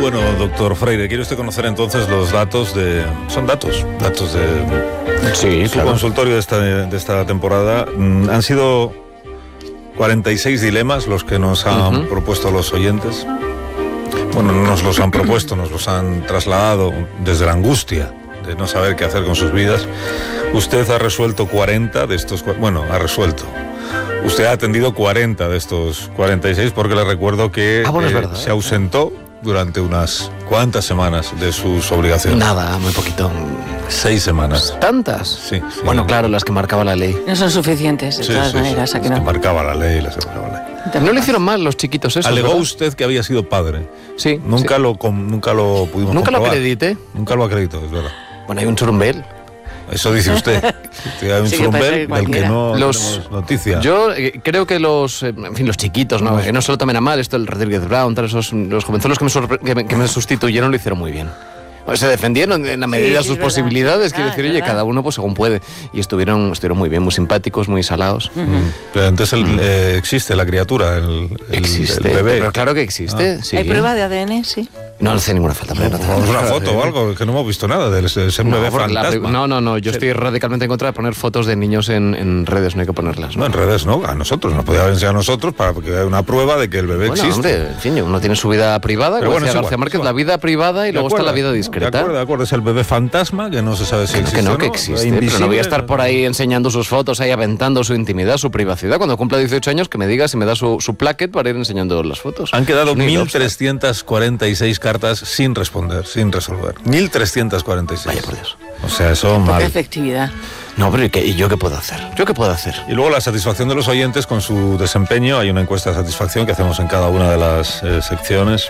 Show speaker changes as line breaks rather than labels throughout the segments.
Bueno, doctor Freire, ¿quiere usted conocer entonces los datos de... Son datos de
Sí,
su
claro.
consultorio de esta temporada. Han sido 46 dilemas los que nos han propuesto los oyentes. Bueno, no nos los han propuesto, nos los han trasladado desde la angustia de no saber qué hacer con sus vidas. Usted ha resuelto 40 de estos... Bueno, ha resuelto. Usted ha atendido 40 de estos 46 porque le recuerdo que
es verdad,
se ausentó durante unas cuantas semanas de sus obligaciones.
Nada, muy poquito.
6 semanas.
¿Tantas?
Sí.
Bueno, claro, las que marcaba la ley.
No son suficientes, de todas maneras.
Sí,
¿A que
las
no?
que marcaba la ley, las que marcaba la ley.
No le hicieron mal los chiquitos esos,
Alegó
¿verdad?
usted que había sido padre.
Sí.
Nunca lo pudimos
Nunca lo
comprobar.
acredité.
Nunca lo acredito, es verdad.
Bueno, hay un churumbel.
Eso dice usted. Que hay un
Sí, que parece
churumbel
que
del que no tenemos noticia.
Yo creo que los chiquitos, ¿no? Que no se lo tomen a mal, esto el Rodríguez Brown, los jovenzuelos que me sustituyeron lo hicieron muy bien. Pues se defendieron en la medida de sus posibilidades, quiero decir, oye, cada uno pues según puede. Y estuvieron muy bien, muy simpáticos, muy salados.
Pero entonces existe la criatura, el bebé.
Pero claro que existe, sí.
¿Hay prueba de ADN? Sí.
No hace ninguna falta.
Vamos una foto o algo, que no hemos visto nada de ese bebé fantasma.
No, yo estoy radicalmente en contra de poner fotos de niños en redes, no hay que ponerlas.
No, en redes no, a nosotros, nos podía enseñar a nosotros para que haya una prueba de que el bebé existe.
Hombre, en fin, uno tiene su vida privada, como decía García Márquez, la vida privada y luego está la vida discreta.
De acuerdo, es el bebé fantasma que no se sabe si existe.
Que existe, pero no voy a estar por ahí enseñando sus fotos, ahí aventando su intimidad, su privacidad. Cuando cumpla 18 años, que me diga si me da su plaquet para ir enseñando las fotos.
Han quedado 1.346 cartas sin responder, sin resolver. 1.346.
Vaya por Dios.
O sea, eso mal.
Efectividad.
No, pero ¿y yo qué puedo hacer?
Y luego la satisfacción de los oyentes con su desempeño. Hay una encuesta de satisfacción que hacemos en cada una de las secciones.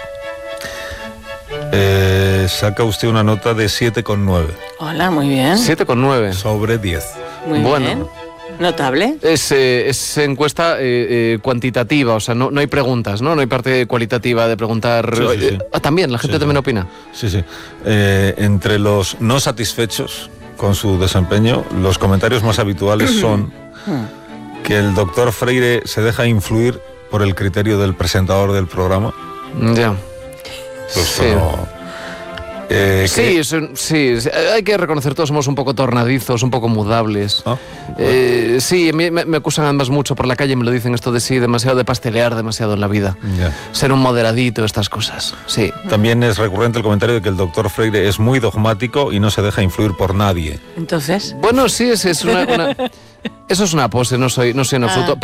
Saca usted una nota de 7,9.
Hola, muy bien.
7,9.
Sobre 10.
Muy bien. Notable.
Es encuesta cuantitativa, o sea, no hay preguntas, ¿no? No hay parte cualitativa de preguntar...
Sí.
También, la gente también opina.
Sí. Entre los no satisfechos con su desempeño, los comentarios más habituales son que el doctor Freire se deja influir por el criterio del presentador del programa.
Ya.
Pues
sí, hay que reconocer, todos somos un poco tornadizos, un poco mudables. Sí, a mí me acusan además mucho por la calle, me lo dicen esto de demasiado de pastelear demasiado en la vida.
Ya.
Ser un moderadito, estas cosas, sí.
También es recurrente el comentario de que el doctor Freire es muy dogmático y no se deja influir por nadie.
Entonces.
Bueno, sí, eso es una pose, no soy en absoluto...